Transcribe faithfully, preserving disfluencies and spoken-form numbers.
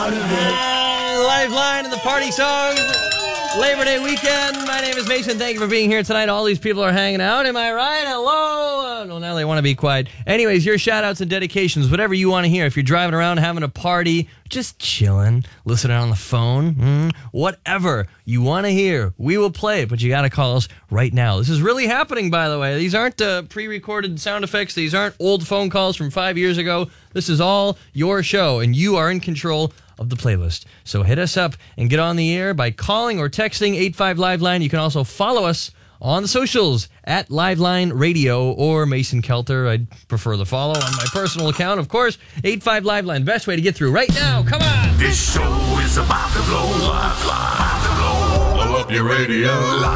part of it. Uh, Lifeline and the party songs. Labor Day weekend. My name is Mason. Thank you for being here tonight. All these people are hanging out. Am I right? Hello? Uh, well, now they want to be quiet. Anyways, your shout-outs and dedications, whatever you want to hear. If you're driving around having a party, just chilling, listening on the phone, mm, whatever you want to hear, we will play it, but you got to call us right now. This is really happening, by the way. These aren't uh, pre-recorded sound effects. These aren't old phone calls from five years ago. This is all your show, and you are in control of the playlist. So hit us up and get on the air by calling or texting eight five Liveline. You can also follow us on the socials at Liveline Radio or Mason Kelter. I'd prefer the follow on my personal account, of course. eight five Liveline, best way to get through right now. Come on! This show is about to blow. Liveline, about to blow. Blow up your radio.